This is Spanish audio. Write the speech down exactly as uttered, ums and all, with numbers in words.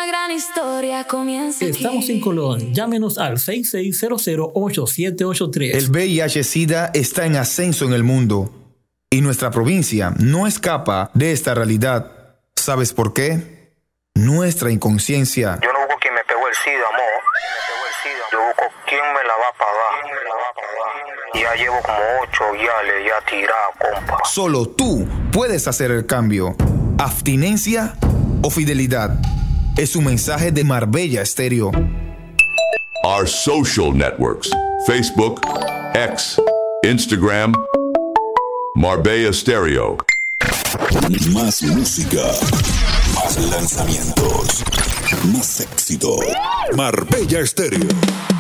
gran historia comienza aquí. Estamos en Colón. Llámenos al seis seis cero cero ocho siete ocho tres. El V I H-Sida está en ascenso en el mundo y nuestra provincia no escapa de esta realidad. ¿Sabes por qué? Nuestra inconsciencia. Yo no busco quien me pegó el SIDA, amor. Yo busco quién me la va a pagar. Ya llevo como ocho viales ya tirado, compa. Solo tú puedes hacer el cambio. Abstinencia o fidelidad. Es un mensaje de Marbella Estéreo. Our social networks: Facebook, X, Instagram, Marbella Stereo. Más música, más lanzamientos, más éxito. Marbella Estéreo.